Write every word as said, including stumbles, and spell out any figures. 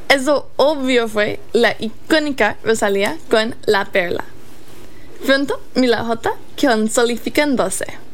Eso obvio fue la icónica Rosalía con La Perla. Pronto, mi la J, consolifican doce.